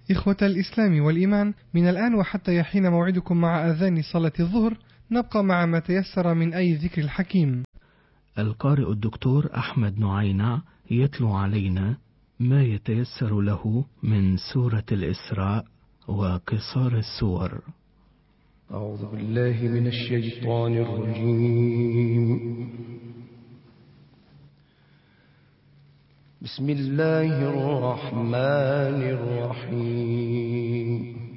إخوة الإسلام والإيمان، من الآن وحتى يحين موعدكم مع أذان صلاة الظهر نبقى مع ما تيسر من أي ذكر الحكيم. القارئ الدكتور أحمد نعينع يتلو علينا ما يتيسر له من سورة الإسراء وقصار السور. أعوذ بالله من الشيطان الرجيم. بسم الله الرحمن الرحيم.